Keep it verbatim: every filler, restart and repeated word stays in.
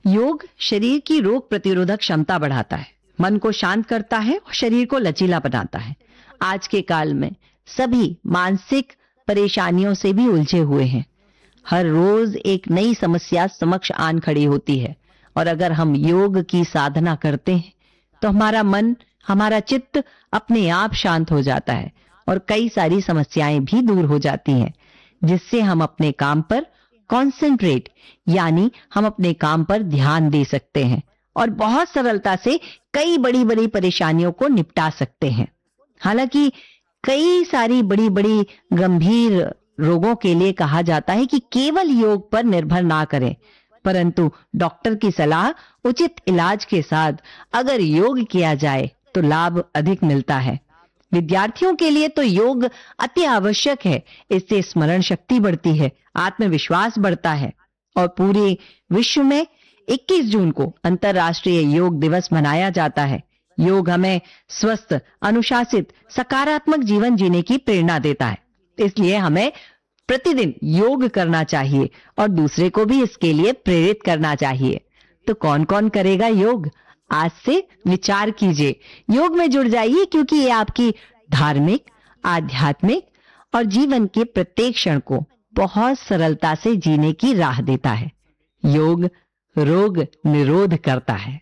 योग शरीर की रोग प्रतिरोधक क्षमता बढ़ाता है, मन को शांत करता है और शरीर को लचीला बनाता है। आज के काल में सभी मानसिक परेशानियों से भी उलझे हुए हैं। हर रोज एक नई समस्या समक्ष आन खड़ी होती है और अगर हम योग की साधना करते हैं तो हमारा मन, हमारा चित्त अपने आप शांत हो जाता है और कई सारी समस्याएं भी दूर हो जाती हैं, जिससे हम अपने काम पर कॉन्सेंट्रेट यानी हम अपने काम पर ध्यान दे सकते हैं और बहुत सरलता से कई बड़ी बड़ी परेशानियों को निपटा सकते हैं। हालांकि कई सारी बड़ी बड़ी गंभीर रोगों के लिए कहा जाता है कि केवल योग पर निर्भर ना करें, परंतु डॉक्टर की सलाह, उचित इलाज के साथ अगर योग किया जाए तो लाभ अधिक मिलता है। विद्यार्थियों के लिए तो योग अति आवश्यक है। इससे स्मरण शक्ति बढ़ती है, आत्मविश्वास बढ़ता है और पूरे विश्व में इक्कीस जून को अंतर्राष्ट्रीय योग दिवस मनाया जाता है। योग हमें स्वस्थ, अनुशासित, सकारात्मक जीवन जीने की प्रेरणा देता है। इसलिए हमें प्रतिदिन योग करना चाहिए और दूसरे को भी इसके लिए प्रेरित करना चाहिए। तो कौन कौन करेगा योग? आज से विचार कीजिए, योग में जुड़ जाइए, क्योंकि ये आपकी धार्मिक, आध्यात्मिक और जीवन के प्रत्येक क्षण को बहुत सरलता से जीने की राह देता है। योग रोग निरोध करता है।